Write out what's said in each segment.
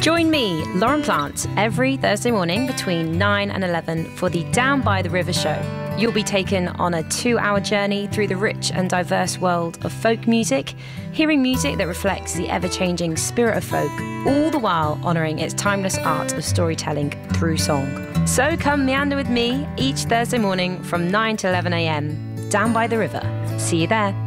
Join me, Lauren Plant, every Thursday morning between 9 and 11 for the Down by the River show. You'll be taken on a 2-hour journey through the rich and diverse world of folk music, hearing music that reflects the ever-changing spirit of folk, all the while honouring its timeless art of storytelling through song. So come meander with me each Thursday morning from 9 to 11 a.m. Down by the River. See you there.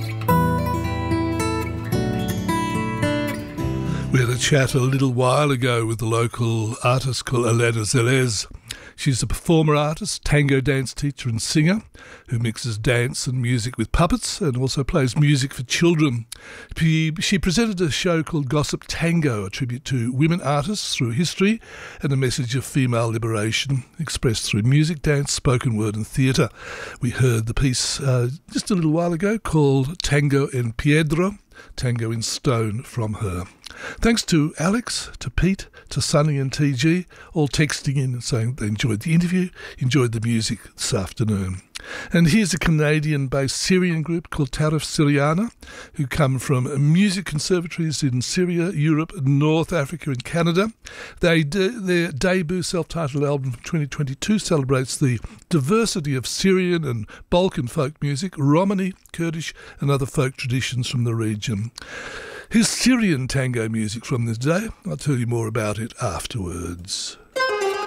We had a chat a little while ago with the local artist called Elena Zelez. She's a performer artist, tango dance teacher and singer who mixes dance and music with puppets and also plays music for children. She presented a show called Gossip Tango, a tribute to women artists through history and a message of female liberation expressed through music, dance, spoken word and theatre. We heard the piece just a little while ago called Tango en Piedra, Tango in Stone, from her. Thanks to Alex, to Pete, to Sunny and TG, all texting in and saying they enjoyed the interview, enjoyed the music this afternoon. And here's a Canadian-based Syrian group called Tarif Syriana, who come from music conservatories in Syria, Europe, North Africa and Canada. Their debut self-titled album from 2022 celebrates the diversity of Syrian and Balkan folk music, Romani, Kurdish and other folk traditions from the region. Here's Syrian tango music from this day. I'll tell you more about it afterwards.